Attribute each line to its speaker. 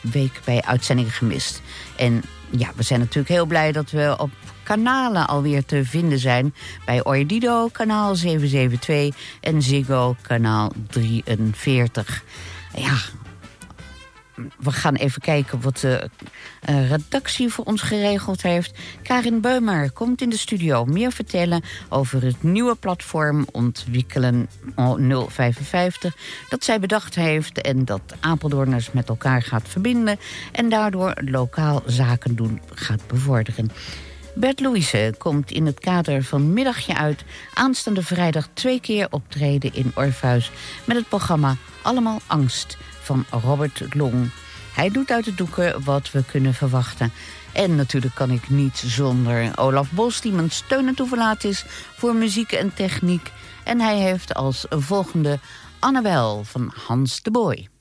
Speaker 1: week bij Uitzendingen Gemist. En ja, we zijn natuurlijk heel blij dat we op kanalen alweer te vinden zijn. Bij Ordido, kanaal 772 en Ziggo, kanaal 43. Ja, we gaan even kijken wat de redactie voor ons geregeld heeft. Karin Beumer komt in de studio meer vertellen over het nieuwe platform Ontwikkelen 055... dat zij bedacht heeft en dat Apeldoorners met elkaar gaat verbinden en daardoor lokaal zaken doen gaat bevorderen. Bert Louise komt in het kader van Middagje Uit aanstaande vrijdag 2 keer optreden in Orpheus met het programma Allemaal Angst van Robert Long. Hij doet uit de doeken wat we kunnen verwachten. En natuurlijk kan ik niet zonder Olaf Bos, die mijn steun en toeverlaat is voor muziek en techniek. En hij heeft als volgende Annabel van Hans de Boy.